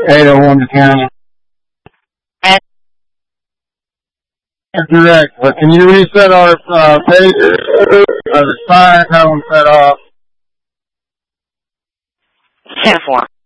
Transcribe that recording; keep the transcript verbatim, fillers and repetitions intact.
eight oh one County. Correct, but can you reset our uh, page? Uh, the sign, have them set off. ten four.